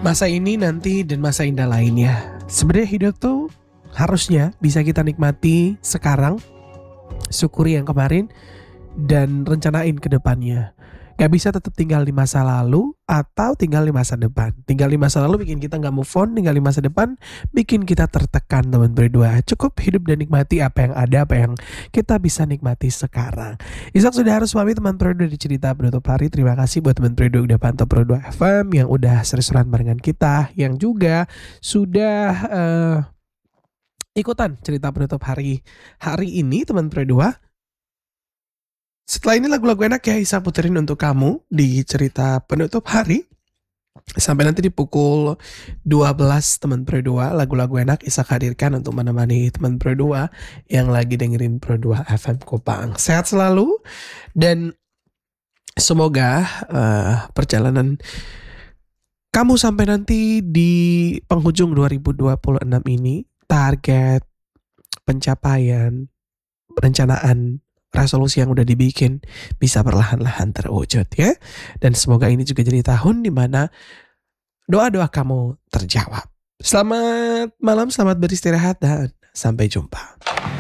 masa ini, nanti, dan masa indah lainnya. Sebenarnya hidup tuh harusnya bisa kita nikmati sekarang, syukuri yang kemarin, dan rencanain ke depannya. Gak bisa tetap tinggal di masa lalu atau tinggal di masa depan. Tinggal di masa lalu bikin kita gak move on, tinggal di masa depan bikin kita tertekan, teman berdua. Cukup hidup dan nikmati apa yang ada, apa yang kita bisa nikmati sekarang. Ishak sudah harus pamit, teman berdua, di cerita penutup hari. Terima kasih buat teman berdua udah pantau Pro 2 FM, yang udah seru-seruan barengan kita, yang juga sudah ikutan cerita penutup hari ini, teman berdua. Setelah ini lagu-lagu enak ya Isa puterin untuk kamu di cerita penutup hari. Sampai nanti di pukul 12, teman Pro 2, lagu-lagu enak Isa hadirkan untuk menemani teman Pro 2 yang lagi dengerin Pro 2 FM Kupang. Sehat selalu dan semoga perjalanan kamu sampai nanti di penghujung 2026 ini, target, pencapaian, perencanaan, resolusi yang udah dibikin bisa perlahan-lahan terwujud ya. Dan semoga ini juga jadi tahun dimana doa-doa kamu terjawab. Selamat malam, selamat beristirahat, dan sampai jumpa.